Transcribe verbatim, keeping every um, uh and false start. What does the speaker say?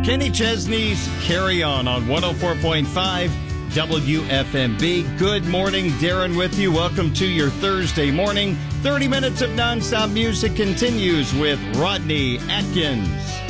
Kenny Chesney's Carry On on one oh four point five W F M B. Good morning, Darren with you. Welcome to your Thursday morning. thirty minutes of nonstop music continues with Rodney Atkins.